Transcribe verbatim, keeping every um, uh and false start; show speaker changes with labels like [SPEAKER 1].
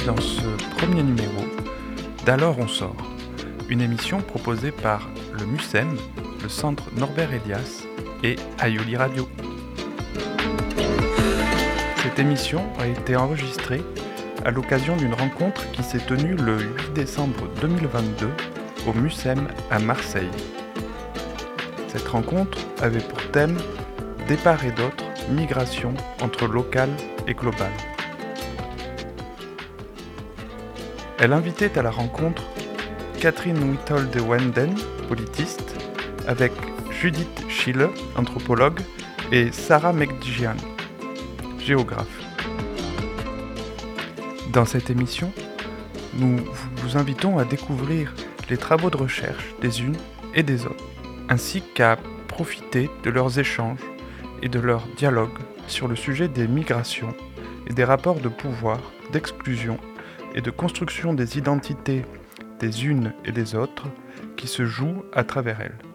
[SPEAKER 1] dans ce premier numéro d'Alors on sort, une émission proposée par le MUSEM, le Centre Norbert Elias et Aioli Radio. Cette émission a été enregistrée à l'occasion d'une rencontre qui s'est tenue le huit décembre deux mille vingt-deux au MUSEM à Marseille. Cette rencontre avait pour thème « De part et d'autre, migration entre local et global ». Elle invitait à la rencontre Catherine Withold-Wenden, politiste, avec Judith Schille, anthropologue, et Sarah Mekdjian, géographe. Dans cette émission, nous vous invitons à découvrir les travaux de recherche des unes et des autres, ainsi qu'à profiter de leurs échanges et de leurs dialogues sur le sujet des migrations et des rapports de pouvoir, d'exclusion et de construction des identités des unes et des autres qui se jouent à travers elles.